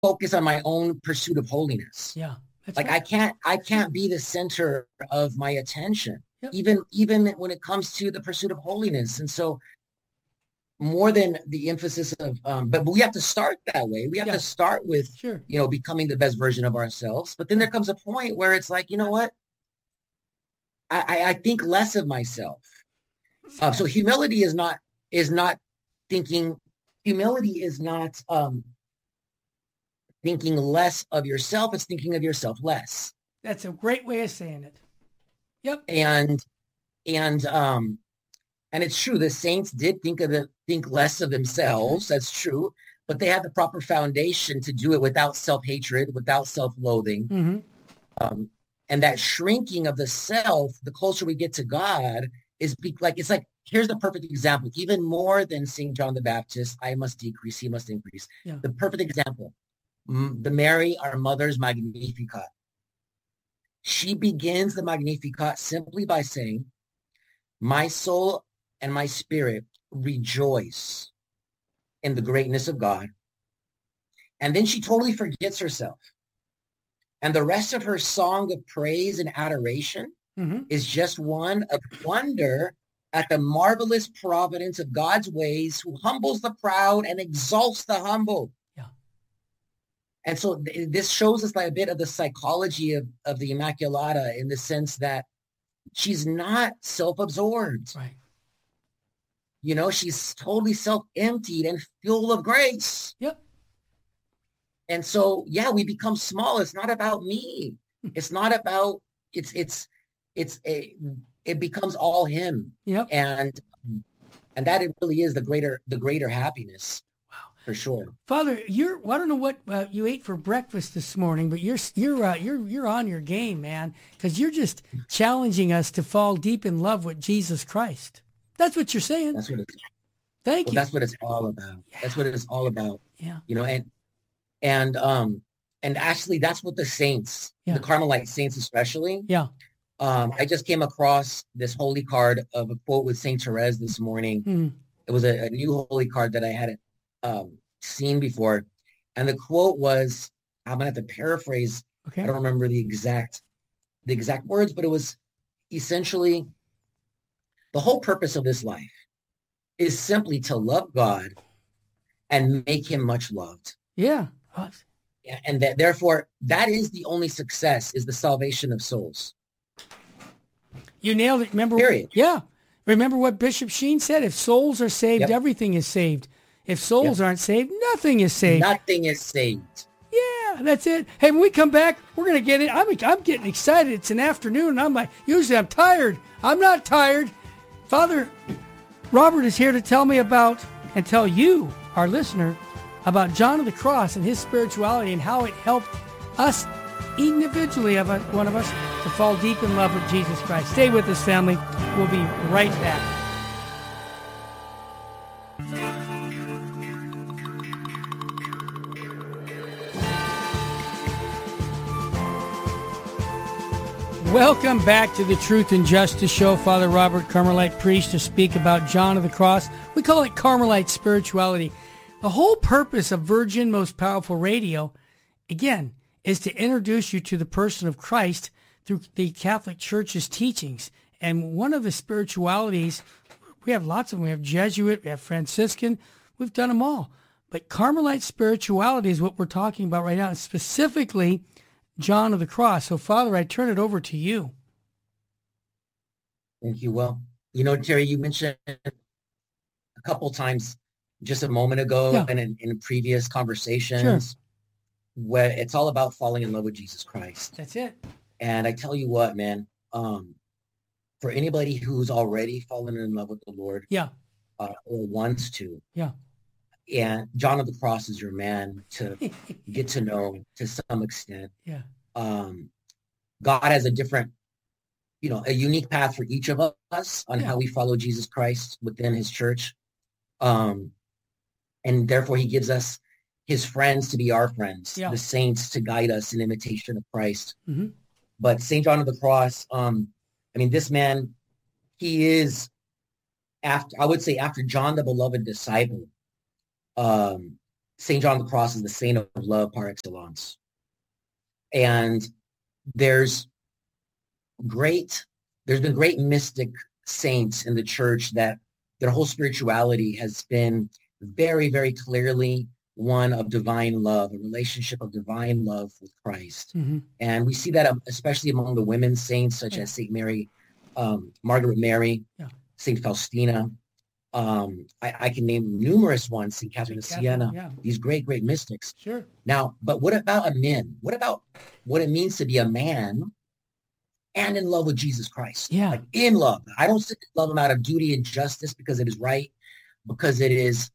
focus on my own pursuit of holiness. Yeah, that's Like right. I can't be the center of my attention, Yep. even when it comes to the pursuit of holiness. And so more than the emphasis of, but we have to start that way. We have to Yeah, start with, sure. becoming the best version of ourselves. But then Yeah. there comes a point where it's like, you know what? I think less of myself. So is not thinking, humility is not thinking less of yourself. It's thinking of yourself less. That's a great way of saying it. Yep. And and um and it's true. The saints did think less of themselves. That's true. But they had the proper foundation to do it without self-hatred, without self-loathing. Mm-hmm. Um, and that shrinking of the self, the closer we get to God, it's like, here's the perfect example. Even more than St. John the Baptist, I must decrease, he must increase. Yeah. The perfect example, the Mary, our mother's Magnificat. She begins the Magnificat simply by saying, my soul and my spirit rejoice in the greatness of God. And then she totally forgets herself. And the rest of her song of praise and adoration is just one of wonder at the marvelous providence of God's ways, who humbles the proud and exalts the humble. Yeah. And so this shows us like a bit of the psychology of the Immaculata, in the sense that she's not self-absorbed. Right. She's totally self-emptied and full of grace. Yep. And so, yeah, we become small. It's not about me. It's not about, it becomes all him. Yep. And that it really is the greater happiness. Wow. For sure. Father, I don't know what you ate for breakfast this morning, but you're on your game, man, because you're just challenging us to fall deep in love with Jesus Christ. That's what you're saying. That's what it's. Thank you. That's what it's all about. Yeah. That's what it's all about. Yeah. And actually, that's what the saints, the Carmelite saints especially. Yeah. I just came across this holy card of a quote with Saint Therese this morning. It was a new holy card that I hadn't seen before. And the quote was, I'm going to have to paraphrase. Okay. I don't remember the exact words, but it was essentially, the whole purpose of this life is simply to love God and make him much loved. Yeah. And that therefore, that is the only success, is the salvation of souls. You nailed it. Remember? Period. Yeah. Remember what Bishop Sheen said? If souls are saved, everything is saved. If souls aren't saved, nothing is saved. Nothing is saved. Yeah, that's it. Hey, when we come back, we're going to get it. I'm getting excited. It's an afternoon, and I'm like, usually I'm tired. I'm not tired. Father Robert is here to tell me about, and tell you, our listener, about John of the Cross and his spirituality and how it helped us individually, one of us, to fall deep in love with Jesus Christ. Stay with us, family. We'll be right back. Welcome back to the Truth and Justice Show. Father Robert, Carmelite priest, to speak about John of the Cross. We call it Carmelite spirituality. The whole purpose of Virgin Most Powerful Radio, again, is to introduce you to the person of Christ through the Catholic Church's teachings. And one of the spiritualities, we have lots of them. We have Jesuit, we have Franciscan, we've done them all. But Carmelite spirituality is what we're talking about right now, and specifically John of the Cross. So, Father, I turn it over to you. Thank you. Well, Terry, you mentioned a couple times just a moment ago and in previous conversations where it's all about falling in love with Jesus Christ. That's it. And I tell you what, man, for anybody who's already fallen in love with the Lord or wants to, and John of the Cross is your man to get to know to some extent. Yeah. God has a different, a unique path for each of us on how we follow Jesus Christ within his church. And therefore he gives us his friends to be our friends, the saints to guide us in imitation of Christ. Mm-hmm. But St. John of the Cross, this man, he is after John, the beloved disciple, St. John of the Cross is the saint of love par excellence. And there's been great mystic saints in the church that their whole spirituality has been very, very clearly one of divine love, a relationship of divine love with Christ. Mm-hmm. And we see that especially among the women saints, such as St. Mary, Margaret Mary, St. Faustina. I can name numerous ones, St. Catherine of Siena, these great, great mystics. Sure. Now, but what about a man? What about what it means to be a man and in love with Jesus Christ? Yeah. Like in love. I don't love him out of duty and justice because it is right, because it is,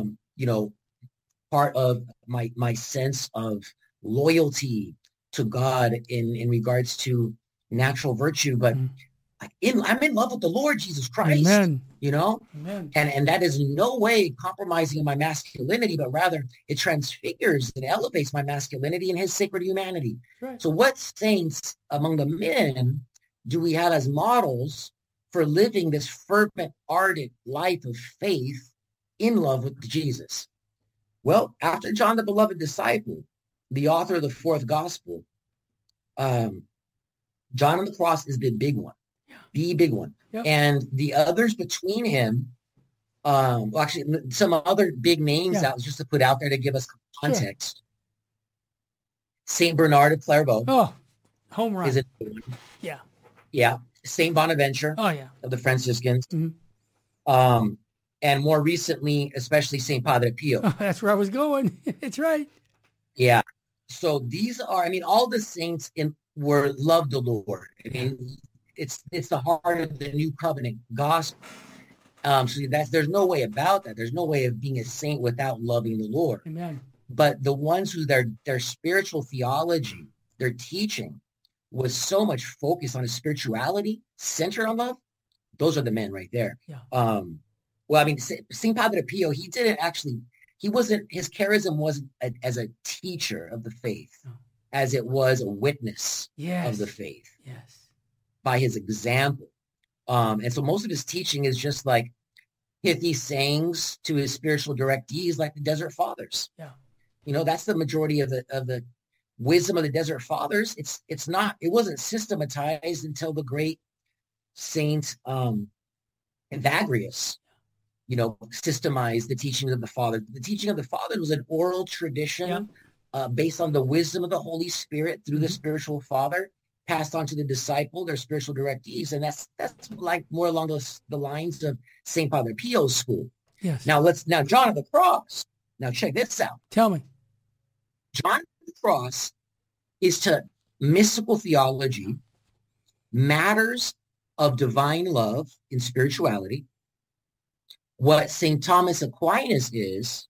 part of my sense of loyalty to God in regards to natural virtue, but I'm in love with the Lord Jesus Christ. Amen. Amen. And that is in no way compromising my masculinity, but rather it transfigures and elevates my masculinity and his sacred humanity. Right. So what saints among the men do we have as models for living this fervent, ardent life of faith in love with Jesus? Well, after John, the beloved disciple, the author of the fourth gospel, John on the Cross is the big one. The big one. Yep. And the others between him, actually some other big names that was just to put out there to give us context. Sure. St. Bernard of Clairvaux. Oh, home run. Is it? Yeah. Yeah. St. Bonaventure. Oh, yeah. Of the Franciscans. Mm-hmm. And more recently, especially St. Padre Pio. Oh, that's where I was going. It's right. Yeah. So these are, all the saints loved the Lord. It's the heart of the new covenant gospel. So there's no way about that. There's no way of being a saint without loving the Lord. Amen. But the ones who their spiritual theology, their teaching was so much focused on his spirituality, centered on love, those are the men right there. Yeah. St. Padre Pio, his charism wasn't as a teacher of the faith, as it was a witness of the faith. Yes. By his example. And so most of his teaching is just like pithy sayings to his spiritual directees, like the Desert Fathers. Yeah. That's the majority of the wisdom of the Desert Fathers. It wasn't systematized until the great Saint Evagrius, systemized the teachings of the Father. The teaching of the Father was an oral tradition based on the wisdom of the Holy Spirit through the spiritual Father, passed on to the disciple, their spiritual directees. And that's like more along the lines of St. Padre Pio's school. Yes. Now John of the Cross. Now check this out. Tell me. John of the Cross is to mystical theology, matters of divine love in spirituality, what St. Thomas Aquinas is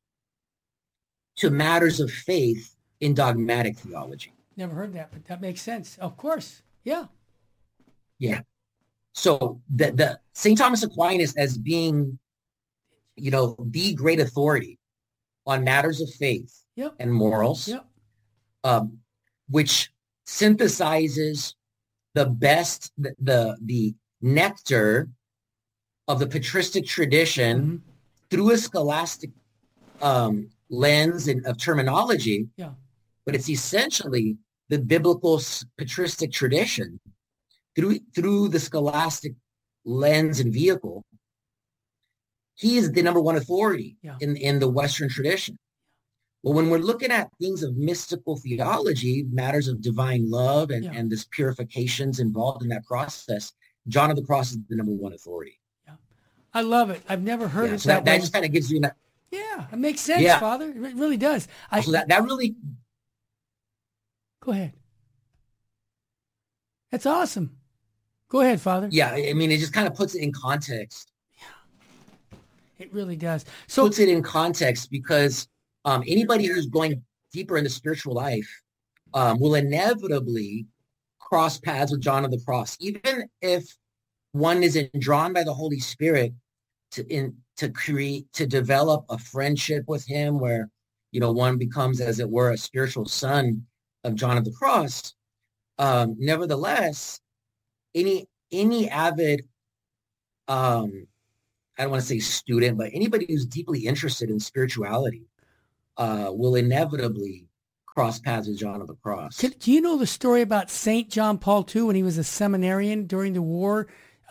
to matters of faith in dogmatic theology. Never heard that, but that makes sense. Of course. Yeah. Yeah. So the St. Thomas Aquinas as being, the great authority on matters of faith and morals, which synthesizes the best, the nectar of the patristic tradition through a scholastic lens of terminology. Yeah. But it's essentially the biblical patristic tradition through the scholastic lens and vehicle. He is the number one authority in the Western tradition. Well, when we're looking at things of mystical theology, matters of divine love and this purifications involved in that process, John of the Cross is the number one authority. Yeah. I love it. I've never heard it so that way. That just kind of gives you that. Yeah, it makes sense, Father. It really does. So that really... Go ahead. That's awesome. Go ahead, Father. Yeah, it just kind of puts it in context. Yeah, it really does. So puts it in context because anybody who's going deeper into spiritual life will inevitably cross paths with John of the Cross, even if one isn't drawn by the Holy Spirit to develop a friendship with him, where one becomes, as it were, a spiritual son of John of the Cross. Nevertheless, any avid, I don't want to say student, but anybody who's deeply interested in spirituality will inevitably cross paths with John of the Cross. Do you know the story about Saint John Paul II when he was a seminarian during the war?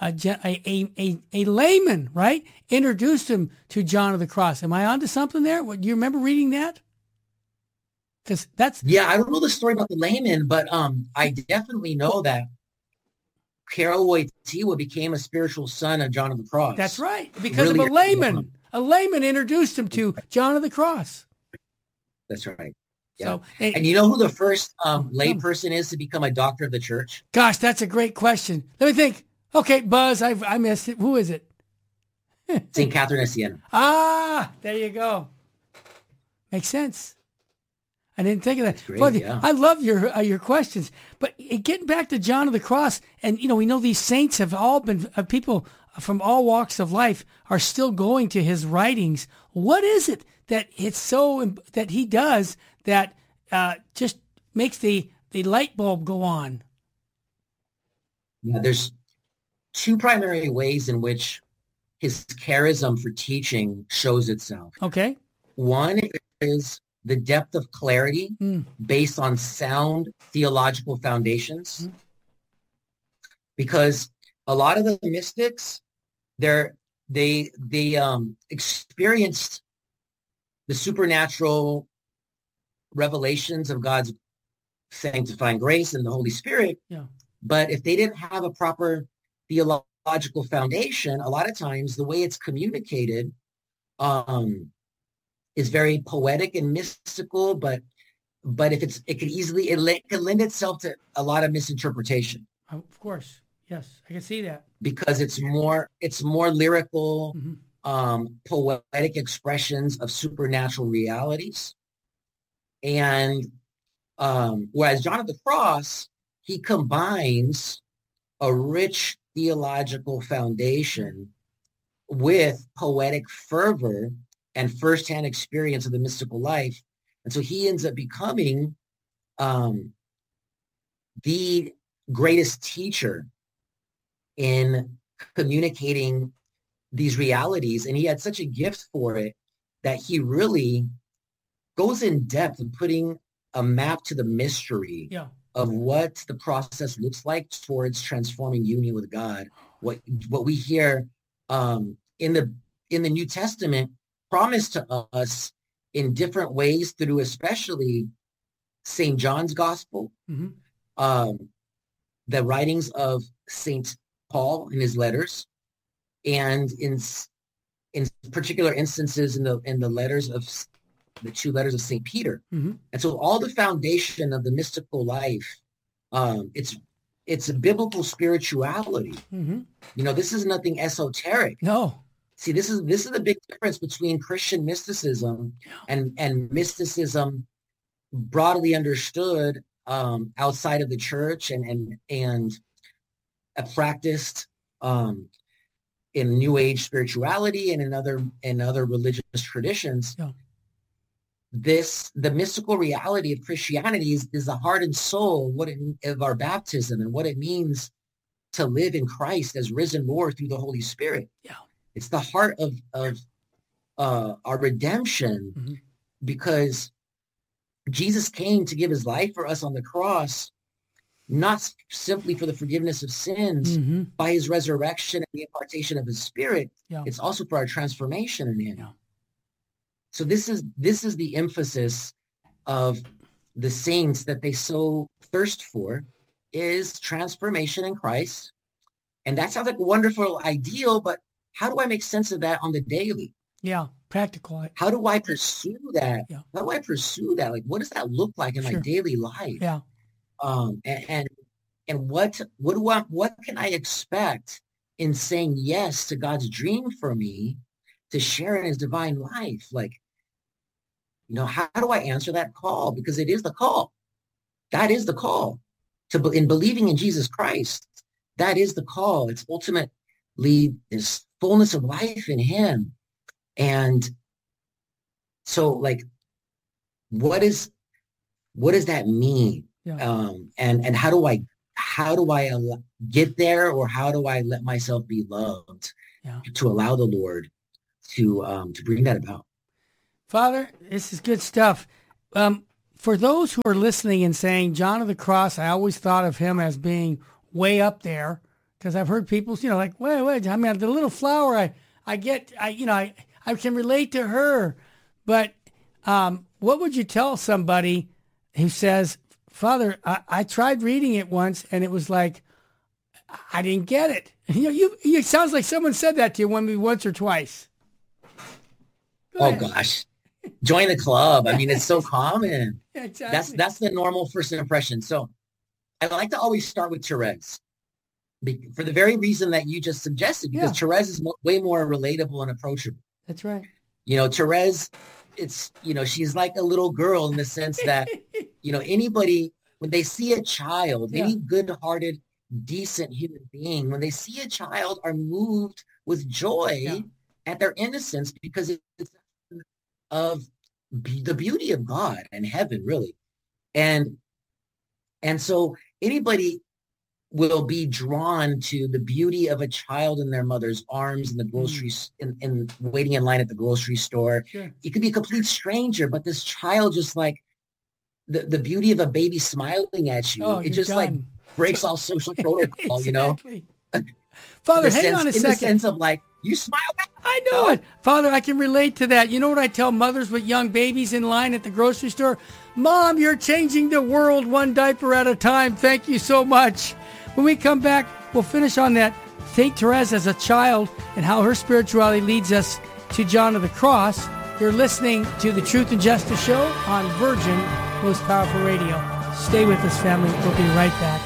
A layman, right, introduced him to John of the Cross. Am I onto something there? Do you remember reading that? Because that's I don't know the story about the layman, but I definitely know that Karol Wojtyła became a spiritual son of John of the Cross. That's right, because really of a layman. A layman introduced him to John of the Cross. That's right. Yeah. So, and you know who the first lay person is to become a doctor of the church? Gosh, that's a great question. Let me think. Okay, Buzz, I missed it. Who is it? St. Catherine of Siena. Ah, there you go. Makes sense. I didn't think of that. Great, yeah. I love your questions. But getting back to John of the Cross, and we know these saints have all been people from all walks of life are still going to his writings. What is it that it's so that he does that just makes the light bulb go on? Yeah, there's two primary ways in which his charism for teaching shows itself. Okay. One is the depth of clarity based on sound theological foundations. Because a lot of the mystics, they experienced the supernatural revelations of God's sanctifying grace and the Holy Spirit. Yeah. But if they didn't have a proper theological foundation, a lot of times the way it's communicated is very poetic and mystical, but it could lend itself to a lot of misinterpretation. Of course. Yes, I can see that. Because it's more lyrical, poetic expressions of supernatural realities. And whereas John of the Cross, he combines a rich theological foundation with poetic fervor and firsthand experience of the mystical life. And so he ends up becoming the greatest teacher in communicating these realities. And he had such a gift for it that he really goes in depth in putting a map to the mystery of what the process looks like towards transforming union with God. What we hear in the New Testament promised to us in different ways through especially St. John's Gospel, the writings of St. Paul in his letters, and in particular instances in the letters of the two letters of St. Peter. And so all the foundation of the mystical life, it's a biblical spirituality. This is nothing esoteric. No. See, this is the big difference between Christian mysticism and mysticism broadly understood outside of the church and practiced in New Age spirituality and in other religious traditions. Yeah. The mystical reality of Christianity is the heart and soul of our baptism and what it means to live in Christ as risen Lord through the Holy Spirit. Yeah. It's the heart of our redemption, because Jesus came to give his life for us on the cross, not simply for the forgiveness of sins by his resurrection and the impartation of his Spirit. Yeah. It's also for our transformation in him. Yeah. So this is the emphasis of the saints that they so thirst for, is transformation in Christ. And that sounds like a wonderful ideal, but how do I make sense of that on the daily? Yeah, practical. How do I pursue that? Yeah. How do I pursue that? Like, what does that look like in my daily life? Yeah. And what can I expect in saying yes to God's dream for me to share in his divine life? Like, how do I answer that call? Because it is the call. That is the call in believing in Jesus Christ. That is the call. It's ultimately this fullness of life in him. And so, like, what does that mean? Yeah. And how do I get there, or how do I let myself be loved to allow the Lord to bring that about? Father, this is good stuff. For those who are listening and saying, John of the Cross, I always thought of him as being way up there, because I've heard people, like, wait, I mean, the little flower, I can relate to her. But what would you tell somebody who says, Father, I tried reading it once and it was like, I didn't get it. It sounds like someone said that to you maybe once or twice. Oh gosh, join the club. I mean, it's so common. Yeah, exactly. That's the normal first impression. So I like to always start with Therese for the very reason that you just suggested, because Therese is way more relatable and approachable. That's right. Therese, she's like a little girl in the sense that, anybody, when they see a child, any good-hearted, decent human being, when they see a child, are moved with joy at their innocence, because it's of the beauty of God and heaven, really. And so anybody will be drawn to the beauty of a child in their mother's arms in the groceries, in waiting in line at the grocery store. Sure. It could be a complete stranger, but this child, just like the beauty of a baby smiling at you, it just like breaks all social protocol, exactly. Father, hang on a second. In the sense of like, you smile back. I know it. Father, I can relate to that. You know what I tell mothers with young babies in line at the grocery store? Mom, you're changing the world one diaper at a time. Thank you so much. When we come back, we'll finish on that St. Therese as a child and how her spirituality leads us to John of the Cross. You're listening to the Truth and Justice Show on Virgin Most Powerful Radio. Stay with us, family. We'll be right back.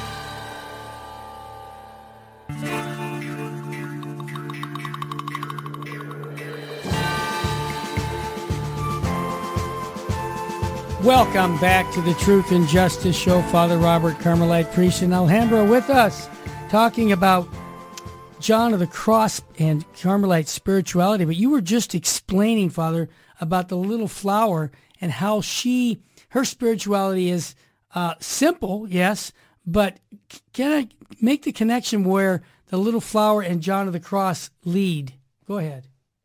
Welcome back to the Truth and Justice Show. Father Robert, Carmelite priest in Alhambra, with us, talking about John of the Cross and Carmelite spirituality. But you were just explaining, Father, about the little flower and how her spirituality is simple, yes, but can I make the connection where the little flower and John of the Cross lead? Go ahead.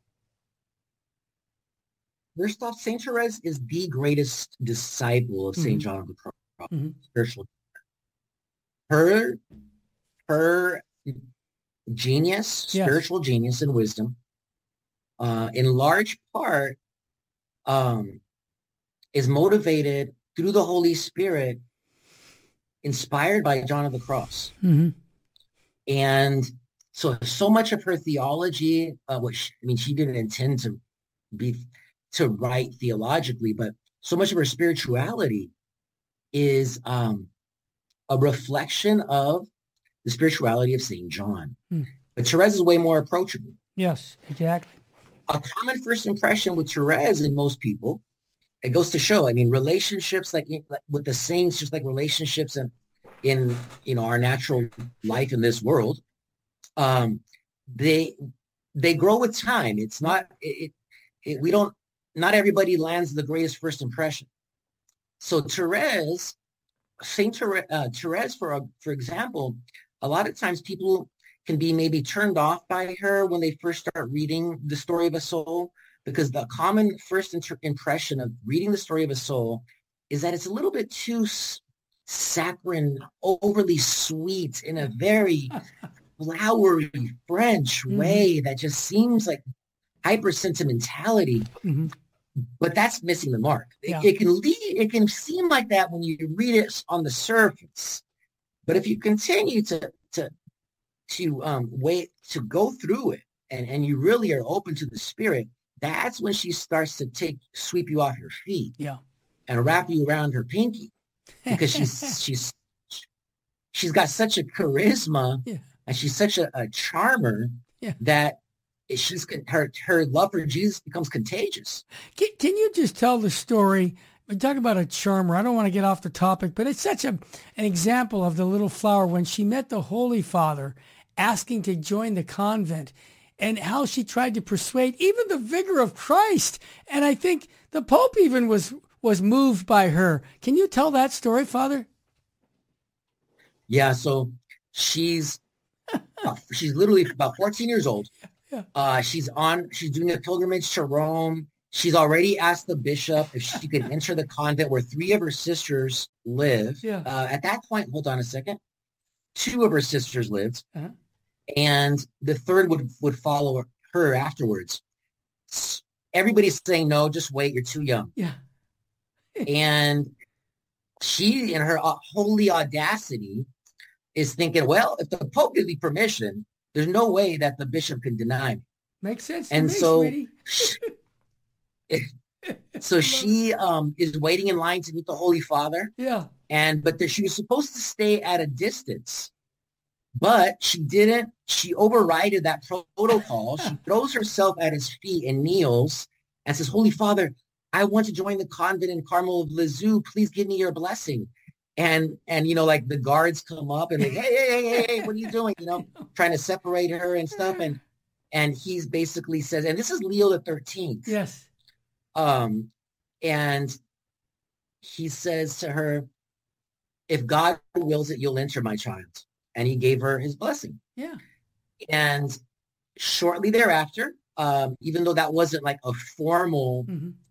First off, St. Therese is the greatest disciple of St. John of the Cross, spiritual. Her genius, spiritual genius and wisdom, in large part, is motivated through the Holy Spirit, inspired by John of the Cross. And so much of her theology, she didn't intend to write theologically, but so much of her spirituality is a reflection of the spirituality of St. John. But Therese is way more approachable. Yes, exactly. A common first impression with Therese in most people, it goes to show, relationships like with the saints, just like relationships in our natural life in this world, they grow with time. It's not, not everybody lands the greatest first impression. So Therese, for example, a lot of times people can be maybe turned off by her when they first start reading the story of a soul, because the common first impression of reading the story of a soul is that it's a little bit too saccharine, overly sweet in a very flowery French way that just seems like hyper sentimentality. But that's missing the mark. It can seem like that when you read it on the surface, but if you continue to go through it and you really are open to the Spirit, that's when she starts to sweep you off your feet, and wrap you around her pinky, because she's got such a charisma, and she's such a charmer that her love for Jesus becomes contagious. Can you just tell the story? We talk about a charmer. I don't want to get off the topic, but it's such an example of the little flower when she met the Holy Father asking to join the convent, and how she tried to persuade even the vicar of Christ. And I think the Pope even was moved by her. Can you tell that story, Father? Yeah, so she's literally about 14 years old. She's doing a pilgrimage to Rome. She's already asked the bishop if she could enter the convent where 3 of her sisters live. Yeah. At that point, hold on a second, 2 of her sisters lived, Uh-huh. and the third would follow her afterwards. Everybody's saying, no, just wait, you're too young. Yeah. And she, in her holy audacity, is thinking, well, if the Pope gives me permission, there's no way that the bishop can deny me. Makes sense to And me, so, sweetie. so she is waiting in line to meet the Holy Father. Yeah. But she was supposed to stay at a distance, but she didn't. She overrided that protocol. She throws herself at his feet and kneels and says, Holy Father, I want to join the convent in Carmel of Lisieux. Please give me your blessing. And like the guards come up and like, hey, what are you doing? Trying to separate her and stuff. And he's basically says, and this is Leo the 13th. Yes. And he says to her, if God wills it, you'll enter, my child. And he gave her his blessing. Yeah. And shortly thereafter, even though that wasn't like a formal,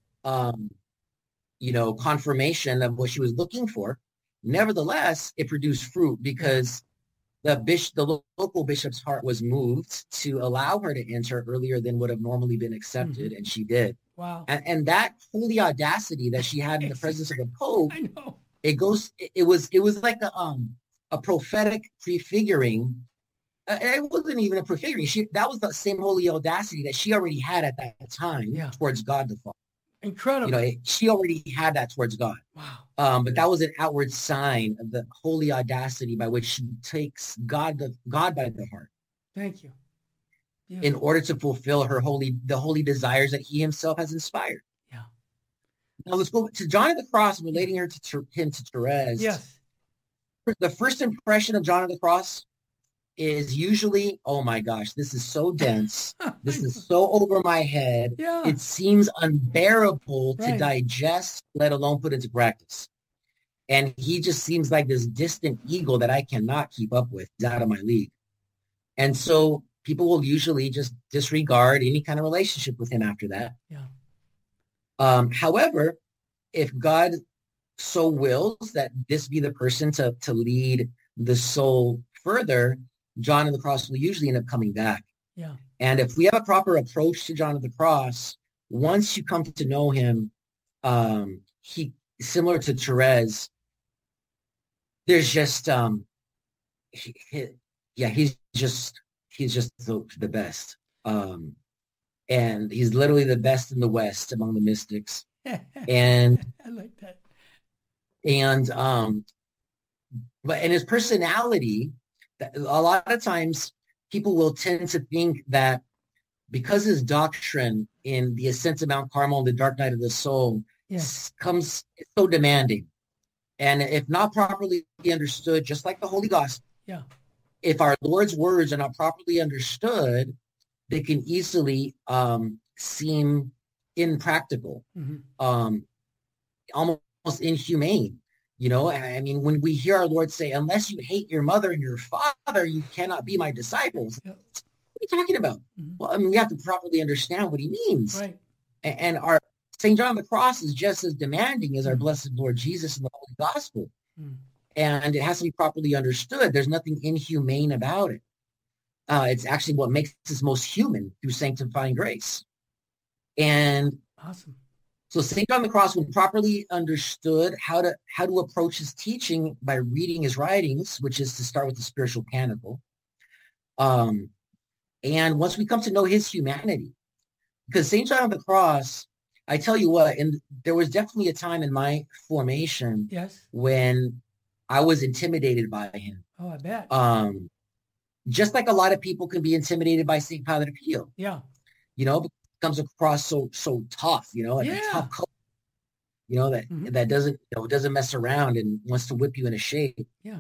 confirmation of what she was looking for, nevertheless, it produced fruit because the local bishop's heart was moved to allow her to enter earlier than would have normally been accepted, and she did. Wow. And that holy audacity that she had in the presence of the Pope, I know. it was like a prophetic prefiguring. It wasn't even a prefiguring. That was the same holy audacity that she already had at that time towards God the Father. Incredible. She already had that towards God. Wow. But that was an outward sign of the holy audacity by which she takes God by the heart. Thank you. Beautiful. In order to fulfill the holy desires that he himself has inspired. Yeah. Now let's go to John of the Cross, relating him to Therese. Yes. The first impression of John of the Cross is usually, oh my gosh, this is so dense. This is so over my head. Yeah. It seems unbearable to digest, let alone put into practice. And he just seems like this distant eagle that I cannot keep up with. He's out of my league. And so people will usually just disregard any kind of relationship with him after that. Yeah. However, if God so wills that this be the person to lead the soul further, John of the Cross will usually end up coming back. Yeah. And if we have a proper approach to John of the Cross, once you come to know him, he, similar to Therese, there's just, he's just the best. And he's literally the best in the West among the mystics. And I like that. And but in his personality, a lot of times people will tend to think that because his doctrine in the Ascent of Mount Carmel and the Dark Night of the Soul comes so demanding, and if not properly understood, just like the Holy Gospel, if our Lord's words are not properly understood, they can easily seem impractical, almost inhumane. I mean, when we hear our Lord say, unless you hate your mother and your father, you cannot be my disciples. What are you talking about? Well, I mean, we have to properly understand what he means. Right. And our St. John of the Cross is just as demanding as our blessed Lord Jesus in the Holy Gospel. And it has to be properly understood. There's nothing inhumane about it. It's actually what makes us most human through sanctifying grace. And awesome. So St. John of the Cross, when properly understood, how to approach his teaching by reading his writings, which is to start with the spiritual canticle. And once we come to know his humanity, because St. John of the Cross, I tell you what, and there was definitely a time in my formation when I was intimidated by him. Oh, I bet. Just like a lot of people can be intimidated by St. Padre Pio. Yeah. Comes across so tough, like a tough coat, that doesn't mess around and wants to whip you into shape. Yeah.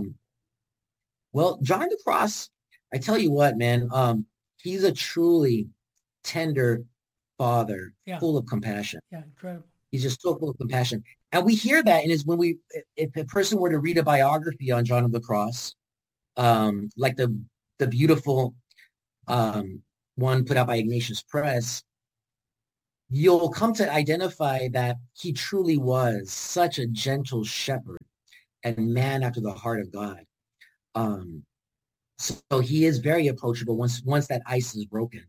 Well, John of the Cross, I tell you what, man, he's a truly tender father, full of compassion. Yeah, incredible. He's just so full of compassion. And we hear that, and is when if a person were to read a biography on John of the Cross, like the beautiful one put out by Ignatius Press, you'll come to identify that he truly was such a gentle shepherd and man after the heart of God. So he is very approachable once that ice is broken.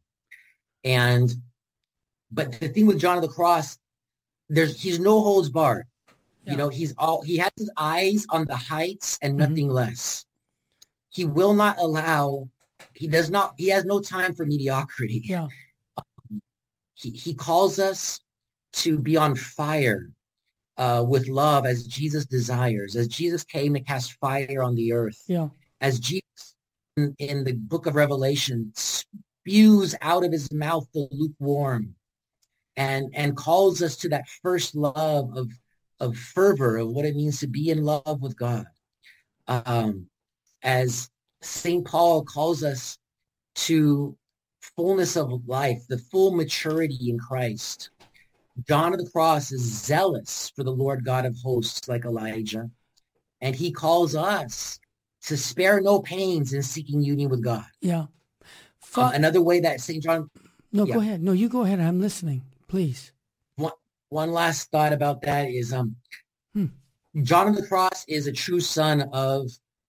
But the thing with John of the Cross, he's no holds barred. Yeah. You know, he has his eyes on the heights and nothing less. He will not allow, he has no time for mediocrity. Yeah. He calls us to be on fire with love as Jesus desires, as Jesus came to cast fire on the earth. Yeah. As Jesus in the book of Revelation spews out of his mouth the lukewarm and calls us to that first love of fervor, of what it means to be in love with God. As St. Paul calls us to fullness of life, the full maturity in Christ. John of the Cross is zealous for the Lord God of hosts like Elijah. And he calls us to spare no pains in seeking union with God. Yeah. Another way that St. John... No, go ahead. No, you go ahead. I'm listening, please. One last thought about that is John of the Cross is a true son of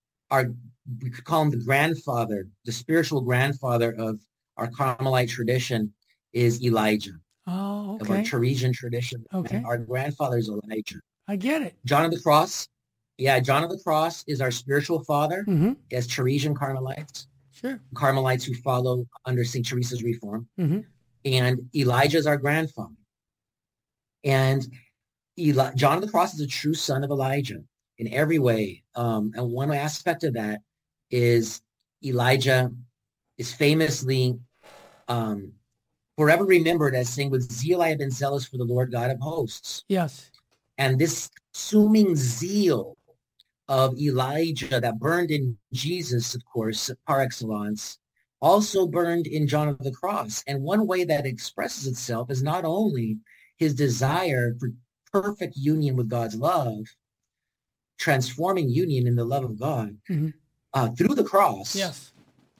we could call him the grandfather, the spiritual grandfather of our Carmelite tradition is Elijah. Oh, okay. Of our Teresian tradition. Okay. Our grandfather is Elijah. I get it. John of the Cross is our spiritual father as Teresian Carmelites. Sure. Carmelites who follow under St. Teresa's reform. Mm-hmm. And Elijah is our grandfather. And John of the Cross is a true son of Elijah in every way. And one aspect of that is Elijah is famously forever remembered as saying, with zeal I have been zealous for the Lord God of hosts. Yes. And this consuming zeal of Elijah that burned in Jesus, of course, par excellence, also burned in John of the Cross. And one way that expresses itself is not only his desire for perfect union with God's love, transforming union in the love of God through the cross. Yes.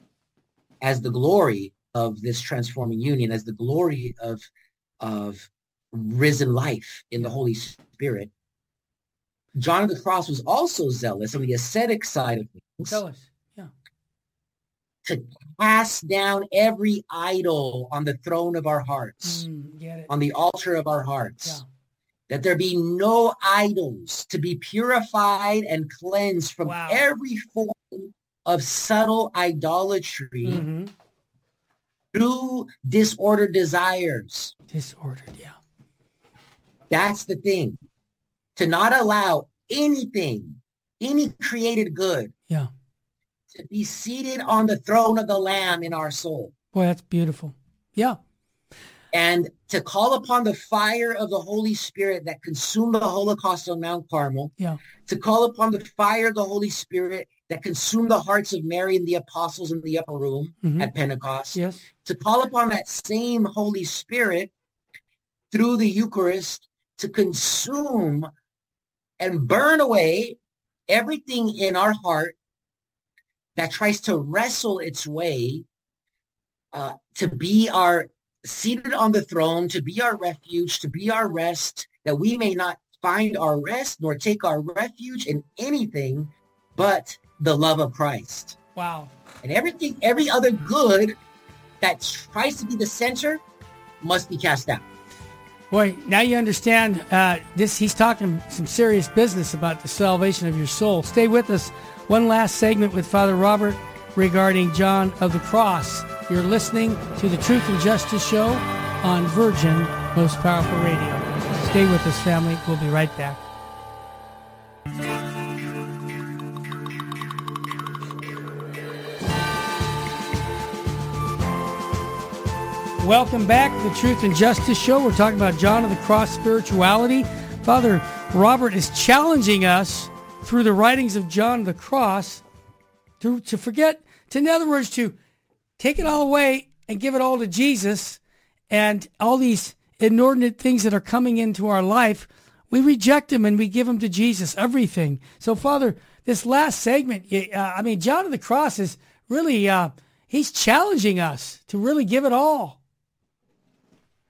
As the glory of this transforming union, as the glory of risen life in the Holy Spirit. John of the Cross was also zealous on the ascetic side of things. Zealous, yeah. To cast down every idol on the throne of our hearts, on the altar of our hearts. Yeah. That there be no idols, to be purified and cleansed from every form of subtle idolatry through disordered desires. Disordered, yeah. That's the thing. To not allow anything, any created good, to be seated on the throne of the Lamb in our soul. Boy, that's beautiful. Yeah. And to call upon the fire of the Holy Spirit that consumed the Holocaust on Mount Carmel. Yeah. To call upon the fire of the Holy Spirit that consumed the hearts of Mary and the apostles in the upper room at Pentecost. Yes. To call upon that same Holy Spirit through the Eucharist to consume and burn away everything in our heart that tries to wrestle its way to be our seated on the throne, to be our refuge, to be our rest, that we may not find our rest nor take our refuge in anything but the love of Christ. Wow. And every other good that tries to be the center must be cast out. Boy, now you understand he's talking some serious business about the salvation of your soul. Stay with us. One last segment with Father Robert regarding John of the Cross. You're listening to the Truth and Justice Show on Virgin Most Powerful Radio. Stay with us, family. We'll be right back. Welcome back to the Truth and Justice Show. We're talking about John of the Cross spirituality. Father Robert is challenging us through the writings of John of the Cross to forget, in other words, to take it all away and give it all to Jesus, and all these inordinate things that are coming into our life, we reject them and we give them to Jesus, everything. So, Father, this last segment, John of the Cross is really, he's challenging us to really give it all.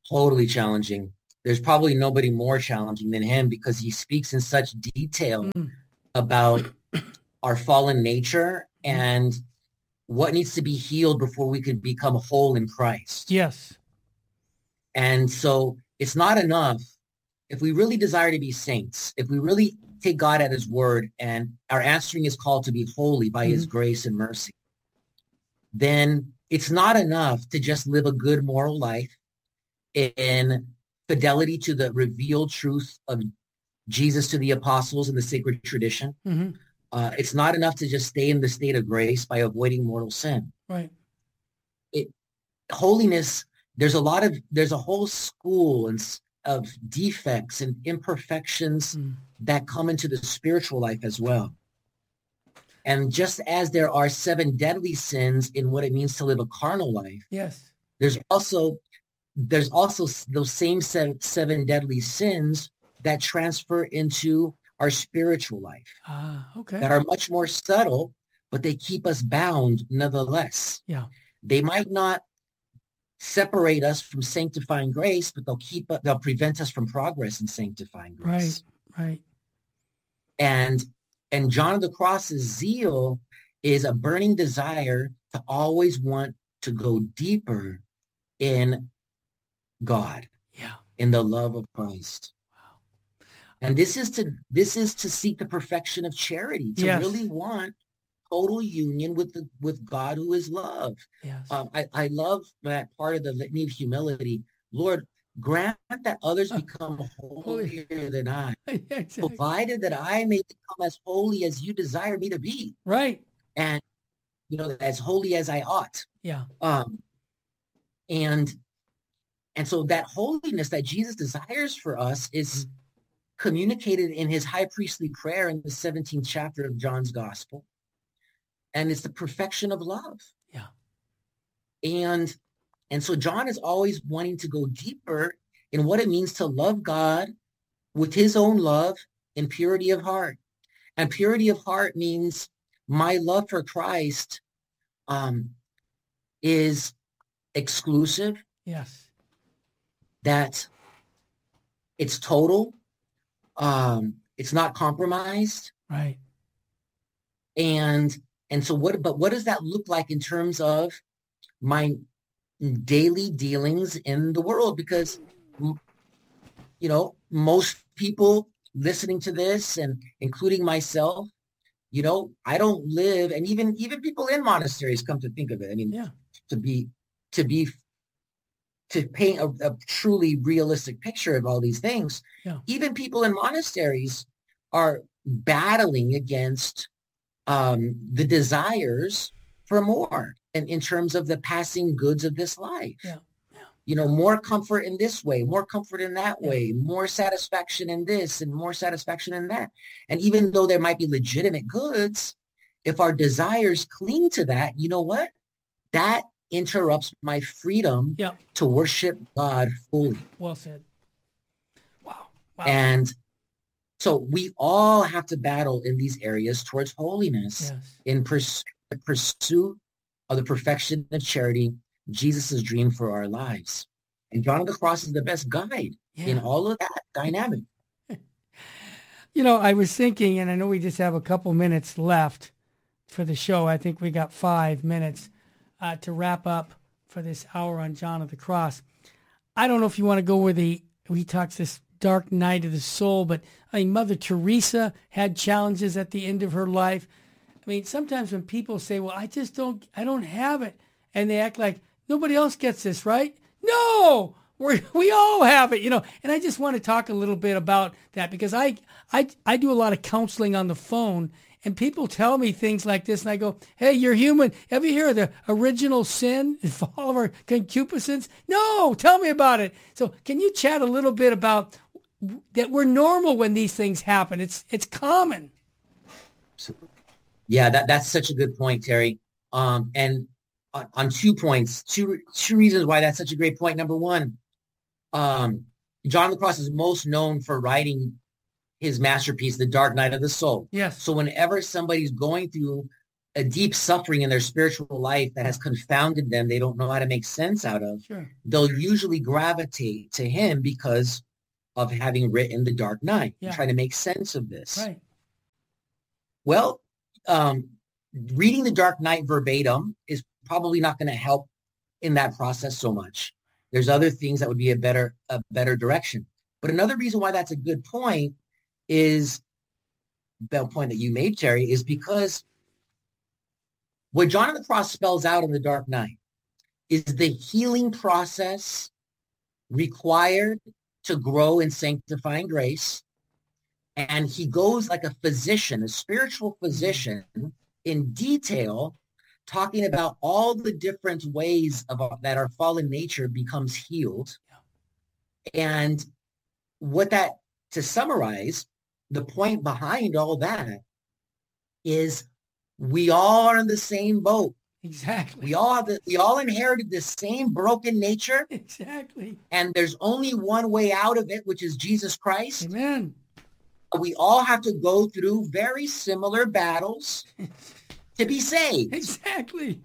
Totally challenging. There's probably nobody more challenging than him because he speaks in such detail Mm. about our fallen nature and what needs to be healed before we can become whole in Christ. Yes. And so it's not enough if we really desire to be saints, if we really take God at his word and are answering his call to be holy by his grace and mercy, then it's not enough to just live a good moral life in fidelity to the revealed truth of Jesus to the apostles and the sacred tradition. Mm-hmm. It's not enough to just stay in the state of grace by avoiding mortal sin. Right. Holiness, there's a whole school of defects and imperfections that come into the spiritual life as well. And just as there are 7 deadly sins in what it means to live a carnal life, yes, there's also those same 7 deadly sins that transfer into our spiritual life. Okay. That are much more subtle, but they keep us bound nonetheless. Yeah. They might not separate us from sanctifying grace, but they'll prevent us from progress in sanctifying grace. Right. And John of the Cross's zeal is a burning desire to always want to go deeper in God, in the love of Christ. Wow. And this is to seek the perfection of charity, to really want total union with God who is love. Yes. I love that part of the litany of humility. Lord, grant that others become holier than I, exactly. Provided that I may become as holy as you desire me to be. Right. And, as holy as I ought. Yeah. And so that holiness that Jesus desires for us is communicated in his high priestly prayer in the 17th chapter of John's gospel. And it's the perfection of love. Yeah. And so John is always wanting to go deeper in what it means to love God with his own love in purity of heart. And purity of heart means my love for Christ is exclusive. Yes. That it's total. It's not compromised. Right. And so what does that look like in terms of my daily dealings in the world? Because, most people listening to this and including myself, I don't live, and even people in monasteries come to think of it. I mean, to paint a truly realistic picture of all these things, even people in monasteries are battling against the desires for more, and in terms of the passing goods of this life. More comfort in this way, more comfort in that way, more satisfaction in this and more satisfaction in that. And even though there might be legitimate goods, if our desires cling to that, you know what? That interrupts my freedom to worship God fully. Well said. Wow. And so we all have to battle in these areas towards holiness in pursuit of the perfection of charity, Jesus' dream for our lives. And John of the Cross is the best guide in all of that dynamic. I was thinking, and I know we just have a couple minutes left for the show. I think we got 5 minutes to wrap up for this hour on John of the Cross. I don't know if you want to go where he talks this dark night of the soul, but Mother Teresa had challenges at the end of her life. Sometimes when people say, well, I don't have it, and they act like nobody else gets this, right? No, we all have it, and I just want to talk a little bit about that because I do a lot of counseling on the phone, and people tell me things like this, and I go, hey, you're human. Have you heard of the original sin, all of our concupiscence? No, tell me about it. So can you chat a little bit about that we're normal when these things happen? It's common. Yeah, that's such a good point, Terry. And on 2 points, two reasons why that's such a great point. Number one, John of the Cross is most known for writing his masterpiece, The Dark Night of the Soul. Yes. So whenever somebody's going through a deep suffering in their spiritual life that has confounded them, they don't know how to make sense out of, Sure. they'll usually gravitate to him because of having written The Dark Knight, Yeah. trying to make sense of this. Right. Well, reading The Dark Knight verbatim is probably not going to help in that process so much. There's other things that would be a better direction. But another reason why that's a good point is the point that you made, Terry, is because what John of the Cross spells out in The Dark Knight is the healing process required to grow in sanctifying grace. And he goes like a physician, a spiritual physician, in detail, talking about all the different ways that our fallen nature becomes healed. And to summarize, the point behind all that is we all are in the same boat. Exactly. We all inherited the same broken nature. Exactly. And there's only one way out of it, which is Jesus Christ. Amen. We all have to go through very similar battles to be saved. Exactly.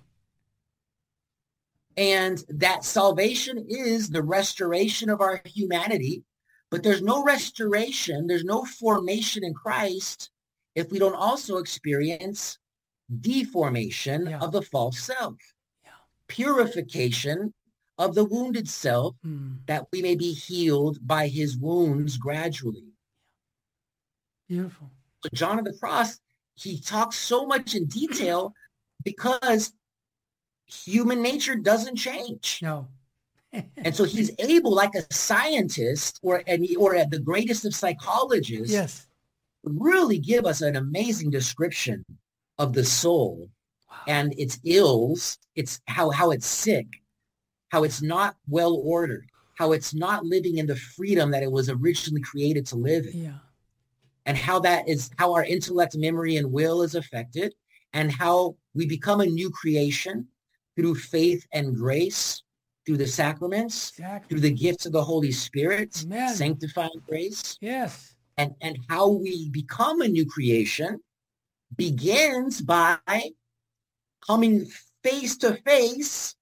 And that salvation is the restoration of our humanity. But there's no restoration, there's no formation in Christ if we don't also experience deformation of the false self, purification of the wounded self, that we may be healed by his wounds gradually. Beautiful. So John of the Cross, he talks so much in detail because human nature doesn't change. No. And so he's able, like a scientist or the greatest of psychologists, yes, really give us an amazing description of the soul and its ills, it's how it's sick, how it's not well ordered, how it's not living in the freedom that it was originally created to live in. Yeah. And how our intellect, memory, and will is affected, and how we become a new creation through faith and grace, through the sacraments, through the gifts of the Holy Spirit, Amen. sanctifying grace. Yes. And how we become a new creation begins by coming face to face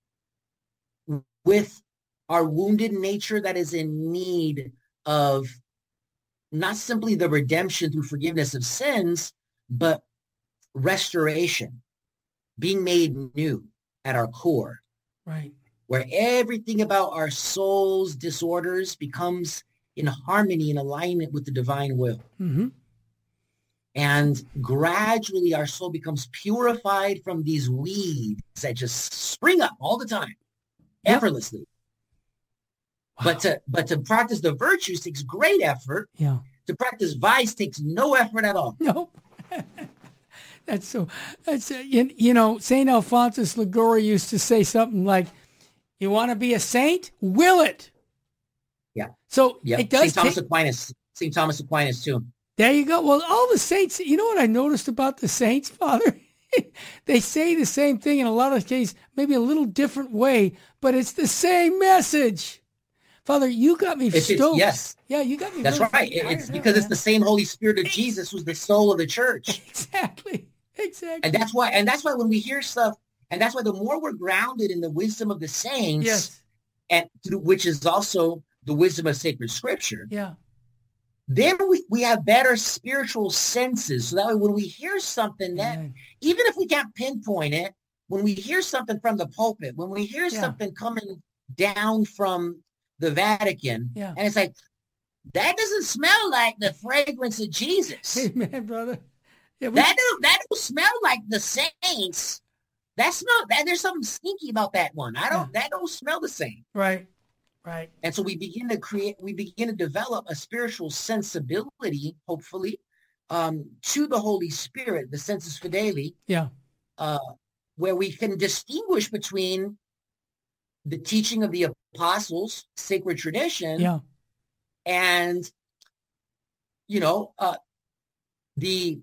with our wounded nature that is in need of not simply the redemption through forgiveness of sins, but restoration, being made new at our core. Right. Where everything about our soul's disorders becomes in harmony and alignment with the divine will. Mm-hmm. And gradually our soul becomes purified from these weeds that just spring up all the time, effortlessly. Wow. But to practice the virtues takes great effort. Yeah. To practice vice takes no effort at all. Nope. That's St. Alphonsus Liguori used to say something like, you want to be a saint? Will it? Yeah. So it does. St. Thomas Aquinas too. There you go. Well, all the saints, you know what I noticed about the saints, Father? They say the same thing in a lot of cases, maybe a little different way, but it's the same message. Father, you got me stoked. Yes. Yeah, you got me. That's right. It's because it's the same Holy Spirit of Jesus who's the soul of the church. Exactly. And that's why when we hear stuff, and that's why the more we're grounded in the wisdom of the saints, yes, and which is also the wisdom of sacred scripture, then we have better spiritual senses. So that way when we hear something that, even if we can't pinpoint it, when we hear something from the pulpit, when we hear something coming down from the Vatican, and it's like, that doesn't smell like the fragrance of Jesus. Amen, brother. Yeah, that don't smell like the saints. There's something stinky about that one. That don't smell the same. Right. Right. And so we begin to develop a spiritual sensibility, hopefully, to the Holy Spirit, the sensus fideli. Yeah. Where we can distinguish between the teaching of the apostles, sacred tradition, and the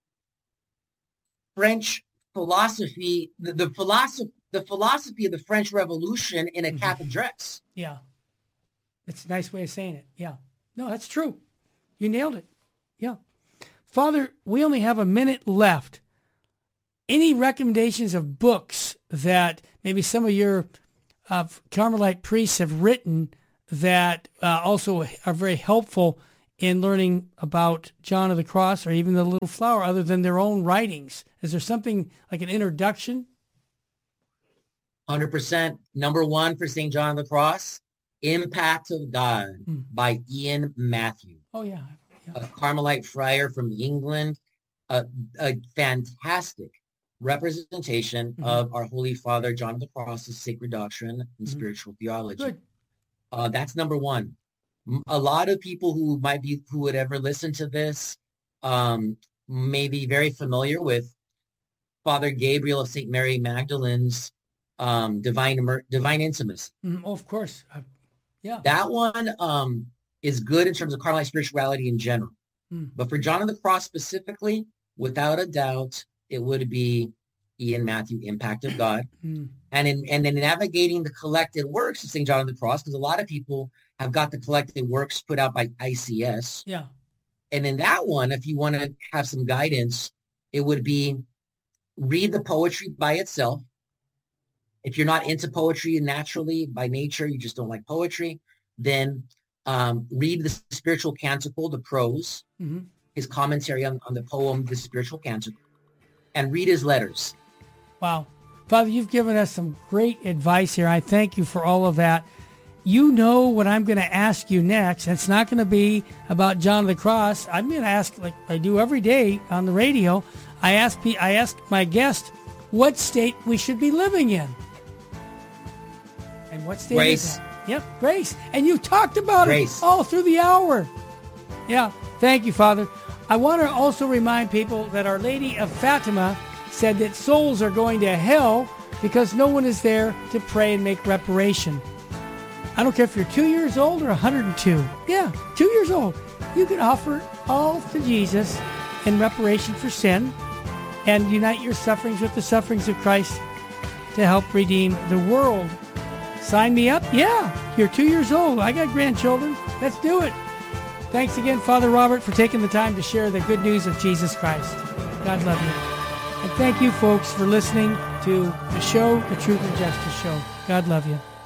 French philosophy, the philosophy of the French Revolution in a cap and dress. Yeah. It's a nice way of saying it. Yeah. No, that's true. You nailed it. Yeah. Father, we only have a minute left. any recommendations of books that maybe some of your Carmelite priests have written that also are very helpful in learning about John of the Cross or even the Little Flower other than their own writings? Is there something like an introduction? 100%. Number one for St. John of the Cross, Impact of God by Ian Matthew. Oh, yeah. A Carmelite friar from England, a fantastic representation of our Holy Father John of the Cross's sacred doctrine and spiritual theology. Good. That's number one. A lot of people who would ever listen to this may be very familiar with Father Gabriel of St. Mary Magdalene's Divine Intimacy. Oh, of course. Yeah. That one is good in terms of Carmelite spirituality in general. But for John of the Cross specifically, without a doubt, it would be Ian Matthew, Impact of God. And in navigating the collected works of St. John of the Cross, because a lot of people have got the collected works put out by ICS. Yeah. And in that one, if you want to have some guidance, it would be read the poetry by itself. If you're not into poetry naturally, by nature, you just don't like poetry, then read the spiritual canticle, the prose, his commentary on the poem, the spiritual canticle, and read his letters. Wow. Father, you've given us some great advice here. I thank you for all of that. You know what I'm going to ask you next. It's not going to be about John of the Cross. I'm going to ask, like I do every day on the radio, I ask my guest what state we should be living in. And what state Grace. is that? Yep, grace. And you talked about Grace. it all through the hour. Yeah, thank you, Father. I want to also remind people that Our Lady of Fatima said that souls are going to hell because no one is there to pray and make reparation. I don't care if you're 2 years old or 102. Yeah, 2 years old. You can offer all to Jesus in reparation for sin and unite your sufferings with the sufferings of Christ to help redeem the world. Sign me up? Yeah, you're 2 years old. I got grandchildren. Let's do it. Thanks again, Father Robert, for taking the time to share the good news of Jesus Christ. God love you. And thank you, folks, for listening to the show, The Truth and Justice Show. God love you.